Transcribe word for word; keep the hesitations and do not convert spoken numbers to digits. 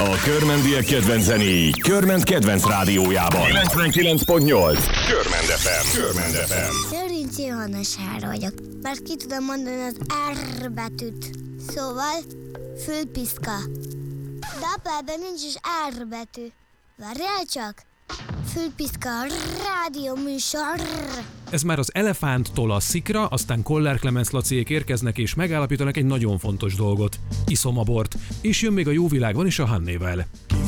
A Körmendiek kedvenc zenéi Körment kedvenc rádiójában. kilencvenkilenc pont nyolc Körmend ef em. Körmend ef em. Lőrinc Johanna Sára vagyok. Már ki tudom mondani az R betűt. Szóval fülpiszka. De apában nincs is R betű. Várjál csak! Fülpiszka, rádió műsor. Ez már az elefánttól a szikra, aztán Koller Klemenc Laciék érkeznek és megállapítanak egy nagyon fontos dolgot. Iszom a bort. És jön még a jó világ, van is a Hannével.